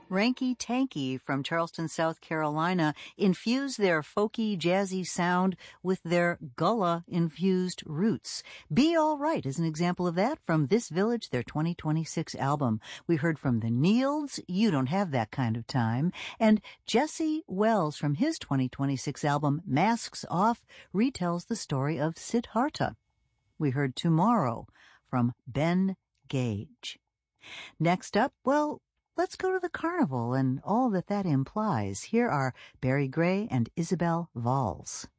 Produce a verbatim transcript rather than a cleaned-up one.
Ranky Tanky from Charleston, South Carolina, infuse their folky, jazzy sound with their Gullah-infused roots. Be All Right is an example of that from This Village, their twenty twenty-six album. We heard from the Neilds, You Don't Have That Kind of Time, and Jesse Wells from his twenty twenty-six album, Masks Off, retells the story of Siddhartha. We heard Tomorrow from Ben Gage. Next up, well, let's go to the carnival and all that that implies. Here are Barry Gray and Isabel Valls.